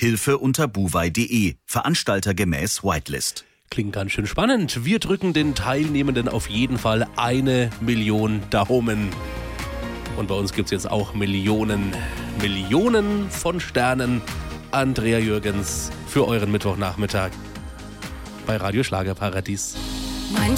Hilfe unter buwei.de. Veranstalter gemäß Whitelist. Klingt ganz schön spannend. Wir drücken den Teilnehmenden auf jeden Fall 1 Million Daumen. Und bei uns gibt es jetzt auch Millionen von Sternen. Andrea Jürgens für euren Mittwochnachmittag bei Radio Schlagerparadies.